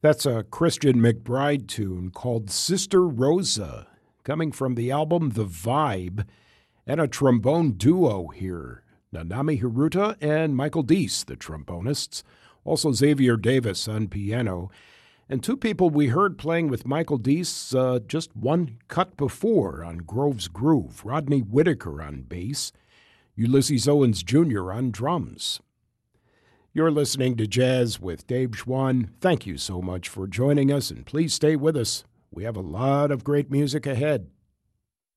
That's a Christian McBride tune called Sister Rosa, coming from the album The Vibe, and a trombone duo here, Nanami Hiruta and Michael Deese, the trombonists, also Xavier Davis on piano, and two people we heard playing with Michael Deese just one cut before on Grove's Groove, Rodney Whitaker on bass, Ulysses Owens Jr. on drums. You're listening to Jazz with Dave Schwann. Thank you so much for joining us, and please stay with us. We have a lot of great music ahead.